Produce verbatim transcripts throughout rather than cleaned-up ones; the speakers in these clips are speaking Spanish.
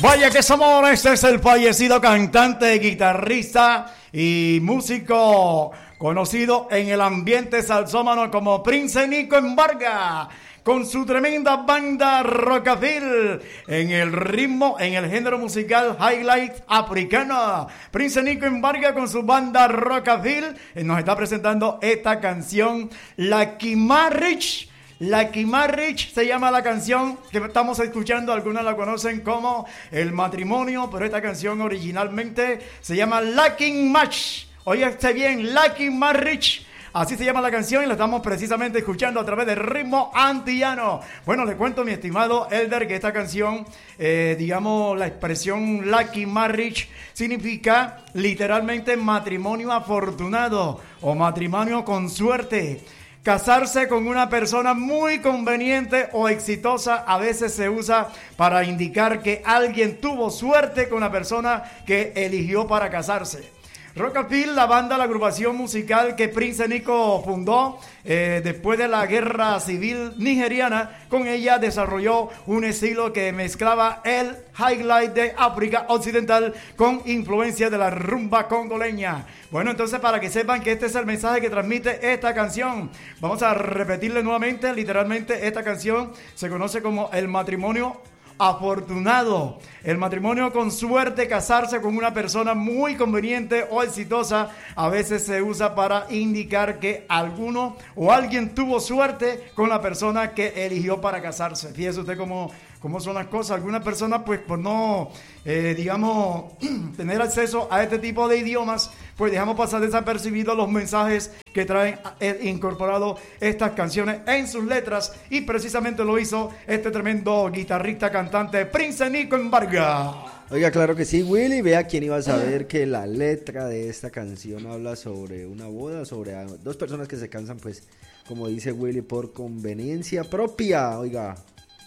Vaya que somos, este es el fallecido cantante, guitarrista y músico conocido en el ambiente salsómano como Prince Nico Embarga, con su tremenda banda Rockabilly en el ritmo, en el género musical highlight africano. Prince Nico Embarga con su banda Rockabilly nos está presentando esta canción, Lucky Marriage. Lucky Marriage se llama la canción que estamos escuchando. Algunos la conocen como El Matrimonio, pero esta canción originalmente se llama Lucky Match. Oíste bien, Lucky Marriage. Así se llama la canción y la estamos precisamente escuchando a través del ritmo antillano. Bueno, le cuento, mi estimado Elder, que esta canción, eh, digamos, la expresión Lucky Marriage significa literalmente matrimonio afortunado o matrimonio con suerte. Casarse con una persona muy conveniente o exitosa a veces se usa para indicar que alguien tuvo suerte con la persona que eligió para casarse. Rockabilly, la banda, la agrupación musical que Prince Nico fundó eh, después de la guerra civil nigeriana, con ella desarrolló un estilo que mezclaba el highlight de África Occidental con influencia de la rumba congoleña. Bueno, entonces, para que sepan que este es el mensaje que transmite esta canción, vamos a repetirle nuevamente. Literalmente, esta canción se conoce como El Matrimonio Afortunado. El matrimonio con suerte, casarse con una persona muy conveniente o exitosa, a veces se usa para indicar que alguno o alguien tuvo suerte con la persona que eligió para casarse. Fíjese usted cómo, cómo son las cosas. Algunas personas, pues por no, eh, digamos, tener acceso a este tipo de idiomas, pues dejamos pasar desapercibidos los mensajes que traen incorporado estas canciones en sus letras, y precisamente lo hizo este tremendo guitarrista cantante Prince Nico Embarga. Oiga, claro que sí, Willy. Vea, quién iba a saber que la letra de esta canción habla sobre una boda, sobre dos personas que se casan, pues, como dice Willy, por conveniencia propia. Oiga,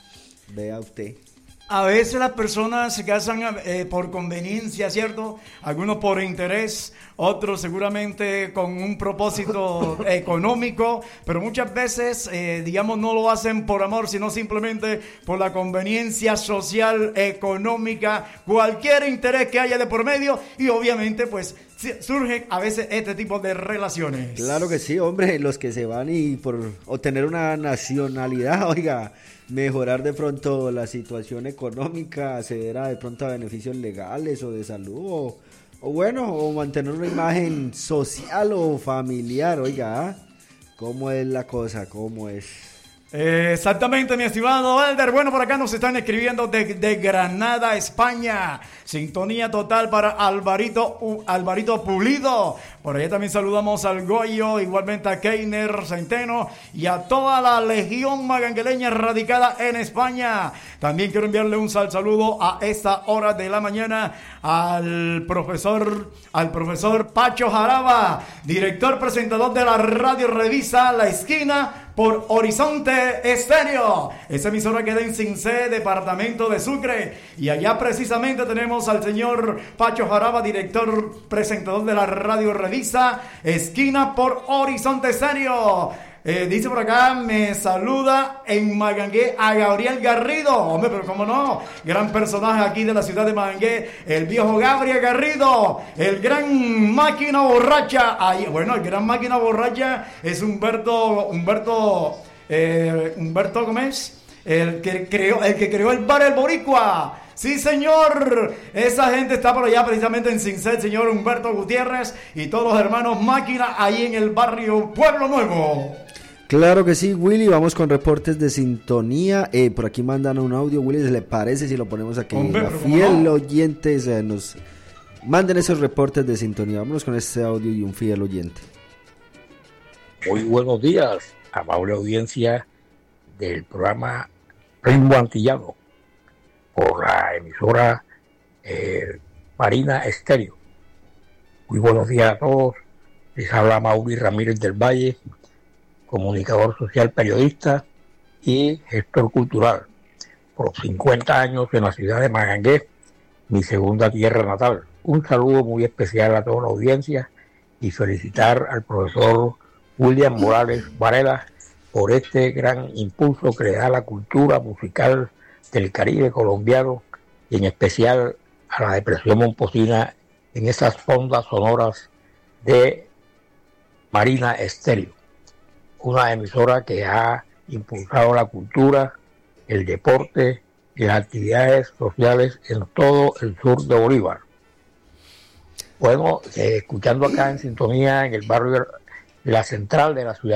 vea usted. A veces las personas se casan eh, por conveniencia, ¿cierto? Algunos por interés, otros seguramente con un propósito económico, pero muchas veces, eh, digamos, no lo hacen por amor, sino simplemente por la conveniencia social, económica, cualquier interés que haya de por medio, y obviamente, pues, surgen a veces este tipo de relaciones. Claro que sí, hombre, los que se van y por obtener una nacionalidad, oiga, mejorar de pronto la situación económica, acceder a de pronto a beneficios legales o de salud, o, o bueno, o mantener una imagen social o familiar, oiga, ¿cómo es la cosa? ¿Cómo es? Eh, exactamente, mi estimado Elder. Bueno, por acá nos están escribiendo de, de Granada, España. Sintonía total para Alvarito, uh, Alvarito Pulido. Por allá también saludamos al Goyo, igualmente a Keiner Centeno y a toda la legión magangueleña radicada en España. También quiero enviarle un sal saludo a esta hora de la mañana al profesor, al profesor Pacho Jaraba, director presentador de la radio revista La Esquina por Horizonte Estéreo. Esa emisora queda en Cincé, departamento de Sucre, y allá precisamente tenemos al señor Pacho Jaraba, director presentador de la radio revista Esquina por Horizonte Estéreo. Eh, dice por acá, me saluda en Magangué a Gabriel Garrido. Hombre, pero cómo no, gran personaje aquí de la ciudad de Magangué, el viejo Gabriel Garrido, el gran máquina borracha. Ay, bueno, el gran máquina borracha es Humberto, Humberto, eh, Humberto Gómez, el que creó, el que creó el bar El Boricua. Sí, señor, esa gente está por allá precisamente en Cincé, señor Humberto Gutiérrez y todos los hermanos Máquina ahí en el barrio Pueblo Nuevo. Claro que sí, Willy, vamos con reportes de sintonía. Eh, por aquí mandan un audio, Willy, ¿se le parece si lo ponemos aquí? Hombre, la fiel no. oyente, eh, nos manden esos reportes de sintonía. Vámonos con este audio y un fiel oyente. Muy buenos días, amable audiencia del programa Ritmo Antillano por la emisora eh, Marina Estéreo. Muy buenos días a todos. Les habla Mauri Ramírez del Valle, comunicador social, periodista y gestor cultural, por cincuenta años en la ciudad de Magangué, mi segunda tierra natal. Un saludo muy especial a toda la audiencia y felicitar al profesor William Morales Varela por este gran impulso que le da a la cultura musical del Caribe colombiano y en especial a la depresión Momposina en esas ondas sonoras de Marina Estéreo, una emisora que ha impulsado la cultura, el deporte y las actividades sociales en todo el sur de Bolívar. Bueno, eh, escuchando acá en sintonía en el barrio La Central de la ciudad